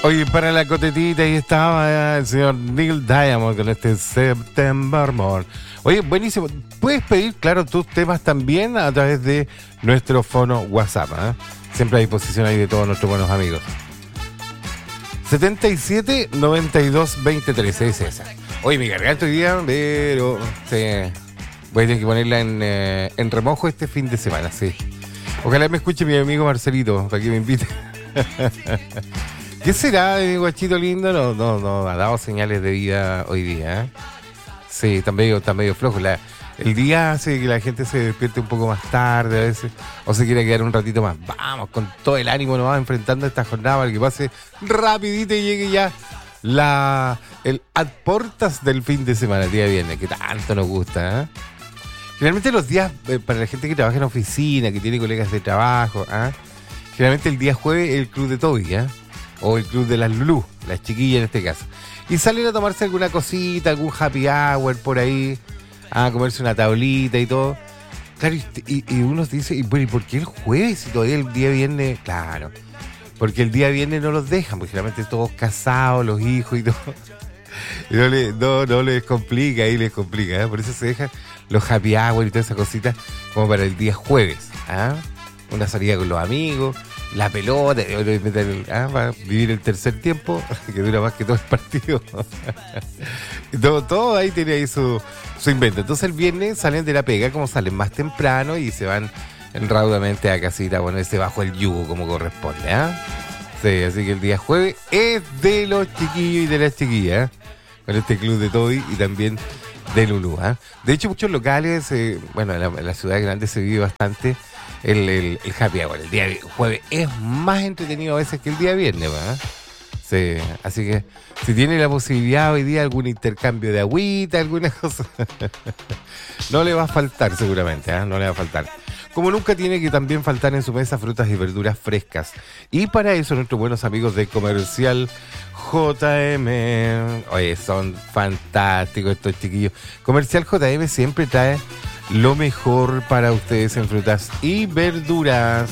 Oye, para la cotetita ahí estaba el señor Neil Diamond con este September Morn. Oye, buenísimo. Puedes pedir, claro, tus temas también a través de nuestro fono WhatsApp, ¿eh? Siempre a disposición ahí de todos nuestros buenos amigos. 77 92 23 es esa. Oye, mi garganta hoy día, pero sí, voy a tener que ponerla en remojo este fin de semana, sí. Ojalá me escuche mi amigo Marcelito para que me invite. ¿Qué será, guachito lindo? No ha dado señales de vida hoy día, ¿eh? Sí, está medio flojo. El día hace que la gente se despierte un poco más tarde a veces, o se quiere quedar un ratito más. Vamos, con todo el ánimo nos vamos enfrentando esta jornada para que pase rapidito y llegue ya el a portas del fin de semana, el día viernes, que tanto nos gusta, ¿eh? Generalmente los días, para la gente que trabaja en oficina, que tiene colegas de trabajo, ¿eh? Generalmente el día jueves el club de Toby, ¿eh? O el club de las Lulú, las chiquillas en este caso. Y salen a tomarse alguna cosita, algún happy hour por ahí, a comerse una tablita y todo. Claro, y uno dice, ¿y por qué el jueves si todavía el día viernes? Claro, porque el día viernes no los dejan, porque generalmente todos casados, los hijos y todo. Y no les complica, ahí les complica, ¿eh? Por eso se dejan los happy hour y todas esas cositas como para el día jueves, ¿ah? Una salida con los amigos, la pelota, para vivir el tercer tiempo, que dura más que todo el partido. todo ahí tiene ahí su invento. Entonces el viernes salen de la pega, como salen más temprano, y se van raudamente a casita, ponerse bajo el yugo como corresponde, ¿ah? Sí, así que el día jueves es de los chiquillos y de las chiquillas, ¿eh? Con este club de Toby y también de Lulú, ¿eh? De hecho, muchos locales, en la ciudad grande se vive bastante el happy hour. El día jueves es más entretenido a veces que el día viernes, ¿verdad? Sí, así que si tiene la posibilidad hoy día algún intercambio de agüita, alguna cosa, no le va a faltar seguramente, ¿eh? No le va a faltar. Como nunca tiene que también faltar en su mesa frutas y verduras frescas. Y para eso nuestros buenos amigos de Comercial JM, oye, son fantásticos estos chiquillos. Comercial JM siempre trae lo mejor para ustedes en frutas y verduras.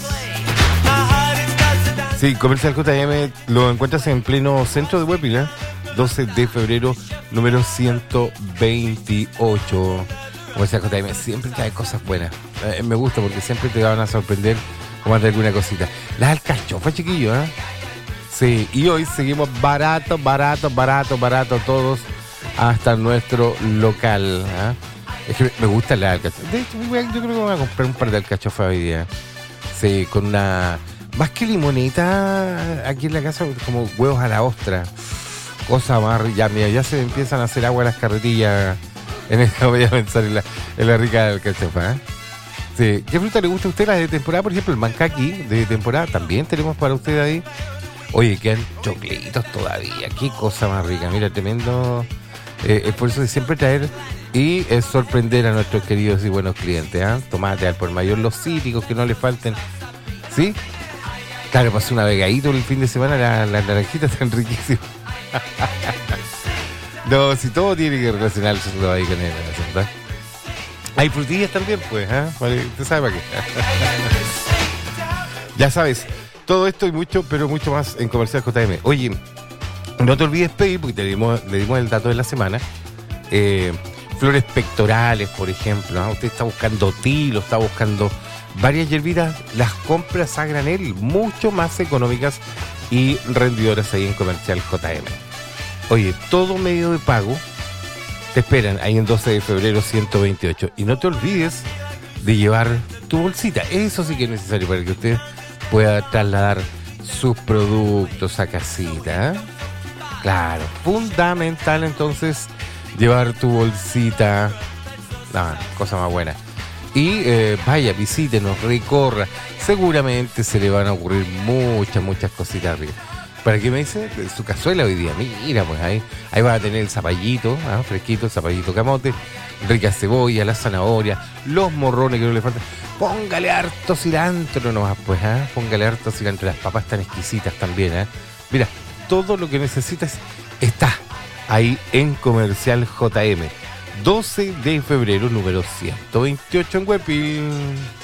Sí, Comercial JM lo encuentras en pleno centro de Huépila, 12 de febrero, número 128. Comercial JM siempre trae cosas buenas. Me gusta porque siempre te van a sorprender con más de alguna cosita. Las alcachofas, chiquillos, ¿eh? Sí, y hoy seguimos barato todos hasta nuestro local, ¿eh? Es que me gusta la alcachofa. De hecho, yo creo que me voy a comprar un par de alcachofas hoy día. Sí, con una... Más que limoneta, aquí en la casa, como huevos a la ostra. Cosa más... Ya se empiezan a hacer agua las carretillas. Voy a pensar en la rica alcachofa, ¿eh? Sí. ¿Qué fruta le gusta a usted? La de temporada, por ejemplo, el mancaqui de temporada. También tenemos para usted ahí. Oye, quedan choclitos todavía. Qué cosa más rica. Mira, tremendo... es por eso de siempre traer y sorprender a nuestros queridos y buenos clientes, ¿eh? Tomate al por mayor, los cítricos que no le falten, ¿sí? Claro, pasó una vegadito el fin de semana, las naranjitas están riquísimas. No, si todo tiene que relacionarse ahí con él, ¿verdad? Hay frutillas también, pues, ¿eh? ¿Usted sabe para qué? Ya sabes, todo esto y mucho, pero mucho más en Comercial JM. Oye, no te olvides pedir, porque le dimos el dato de la semana. Flores pectorales, por ejemplo, ¿no? Usted está buscando tilo, está buscando varias hierbitas, las compras a granel, mucho más económicas y rendidoras ahí en Comercial JM. Oye, todo medio de pago te esperan ahí en 12 de febrero 128. Y no te olvides de llevar tu bolsita. Eso sí que es necesario para que usted pueda trasladar sus productos a casita, ¿eh? Claro, fundamental entonces llevar tu bolsita. Cosa más buena. Y vaya, visítenos, recorra. Seguramente se le van a ocurrir muchas cositas ricas. ¿Para qué me dice? Su cazuela hoy día. Mira, pues ahí va a tener el zapallito, fresquito, el zapallito camote, rica cebolla, la zanahoria, los morrones que no le faltan. Póngale harto cilantro nomás, pues, póngale harto cilantro. Las papas están exquisitas también, Mira, todo lo que necesitas está ahí en Comercial JM. 12 de febrero, número 128 en Huépil.